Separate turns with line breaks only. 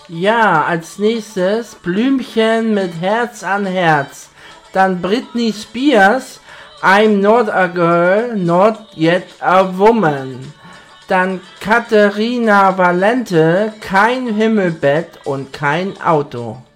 Ja, als nächstes Blümchen mit Herz an Herz. Dann Britney Spears, I'm not a girl, not yet a woman. Dann Katharina Valente, kein Himmelbett und kein Auto.